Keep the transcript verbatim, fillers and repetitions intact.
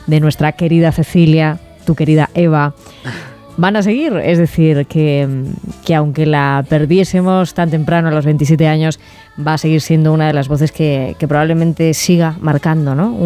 de nuestra querida Cecilia, tu querida Eva, van a seguir. Es decir, que, que aunque la perdiésemos tan temprano, a los veintisiete años, va a seguir siendo una de las voces que, que probablemente siga marcando, ¿no?,